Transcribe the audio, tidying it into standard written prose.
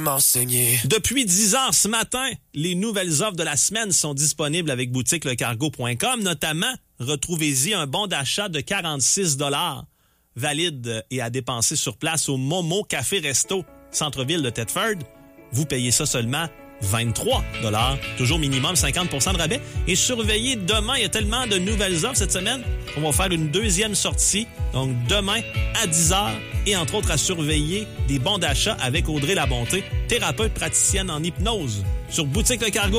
M'enseigner. Depuis 10 heures ce matin, les nouvelles offres de la semaine sont disponibles avec boutiquelecargo.com. Notamment, retrouvez-y un bon d'achat de 46 $ valide et à dépenser sur place au Momo Café Resto, centre-ville de Thetford. Vous payez ça seulement 23 $, toujours minimum 50 % de rabais. Et surveillez demain, il y a tellement de nouvelles offres cette semaine qu'on va faire une deuxième sortie. Donc demain à 10h et entre autres à surveiller des bons d'achat avec Audrey Labonté, thérapeute praticienne en hypnose sur Boutique Le Cargo.